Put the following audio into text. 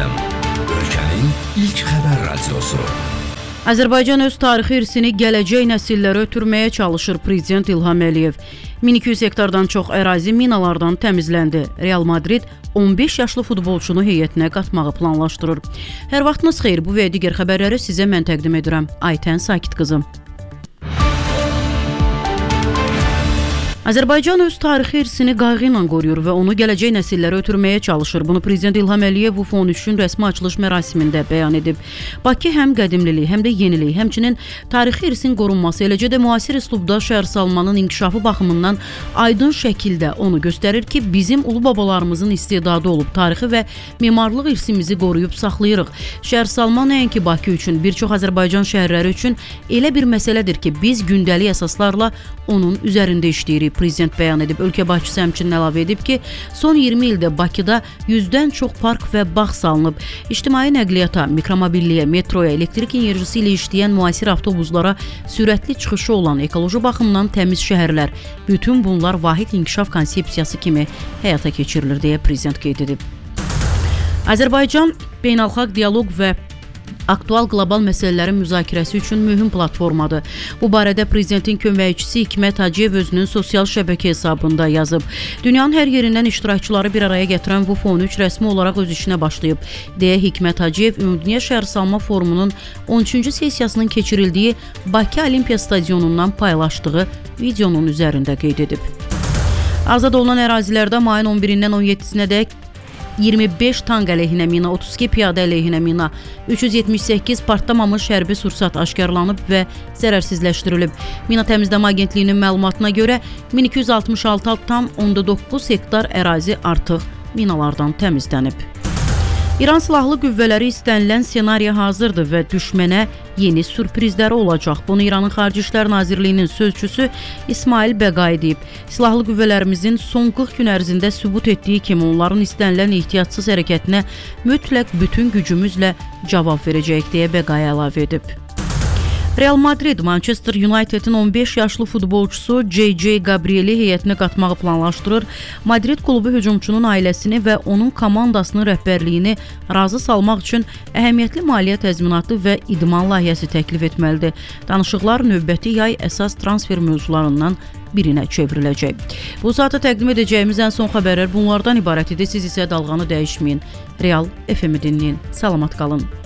FM, ölkənin ilk xəbər radiosu. Azərbaycan öz tarixi irsini gələcək nəsillərə ötürməyə çalışır. Prezident İlham Əliyev 1200 hektardan çox ərazi minalardan təmizləndi. Real Madrid 15 yaşlı futbolçunu heyətinə qatmağı planlaşdırır. Hər vaxtınız xeyir, bu və digər xəbərləri sizə mən təqdim edirəm. Aytən Sakit qızım. Azərbaycan öz tarixi irsini qayğı ilə qoruyur və onu gələcək nəsillərə ötürməyə çalışır. Bunu Prezident İlham Əliyev UFO 13-ün rəsmi açılış mərasimində bəyan edib. Bakı həm qədimlilik, həm də yenilik, həmçinin tarixi irsin qorunması, eləcə də müasir üslubda şəhərsalmanın inkişafı baxımından aydın şəkildə onu göstərir ki, bizim ulu babalarımızın istedadı olub, tarixi və memarlıq irsimizi qoruyub saxlayırıq. Şəhərsalma nəinki Bakı üçün, bir çox Azərbaycan şəhərləri üçün elə bir məsələdir ki, biz gündəlik əsaslarla onun üzərində işləyirik. Prezident bəyan edib. Ölkə başçısı həmçinin əlavə edib ki, son 20 ildə Bakıda 100-dən çox park və bağ salınıb. İctimai nəqliyyata, mikromobilliyə, metroya, elektrik enerjisi ilə işləyən müasir avtobuslara, sürətli çıxışı olan, ekoloji baxımdan təmiz şəhərlər. Bütün bunlar vahid inkişaf konsepsiyası kimi həyata keçirilir, deyə prezident qeyd edib. Azərbaycan beynəlxalq dialoq və aktual qlobal məsələlərin müzakirəsi üçün mühüm platformadır. Bu barədə prezidentin köməkçisi Hikmət Hacıyev özünün sosial şəbəkə hesabında yazıb. Dünyanın hər yerindən iştirakçıları bir araya gətirən UFO 13 rəsmi olaraq öz işinə başlayıb, deyə Hikmət Hacıyev Ümumdünya Şəhərsalma Forumunun 13-cü sessiyasının keçirildiyi Bakı Olimpiya Stadionundan paylaşdığı videonun üzərində qeyd edib. Azad olunan ərazilərdə mayın 11-dən 17-sinə dək 25 tank əleyhinə mina, 32 piyadə əleyhinə mina, 378 partlamamış hərbi sursat aşkarlanıb və zərərsizləşdirilib. Mina Təmizləmə Agentliyinin məlumatına görə 1266,9 hektar ərazi artıq minalardan təmizlənib. İran Silahlı Qüvvələri istənilən senariya hazırdır və düşmənə yeni sürprizləri olacaq. Bunu İranın Xarici İşlər Nazirliyinin sözçüsü İsmail Bəqai deyib. Silahlı qüvvələrimizin son 40 gün ərzində sübut etdiyi kimi onların istənilən ehtiyatsız hərəkətinə mütləq bütün gücümüzlə cavab verəcəyik, deyə Bəqai əlavə edib. Real Madrid Manchester United'in 15 yaşlı futbolçusu J.J. Gabriel'i heyətinə qatmağı planlaşdırır. Madrid klubu hücumçunun ailəsini və onun komandasının rəhbərliyini razı salmaq üçün əhəmiyyətli maliyyə təzminatı və idman layihəsi təklif etməlidir. Danışıqlar növbəti yay əsas transfer mövzularından birinə çevriləcək. Bu saata təqdim edəcəyimiz ən son xəbərlər bunlardan ibarət idi. Siz isə dalğanı dəyişməyin. Real FM-i dinləyin. Salamat qalın.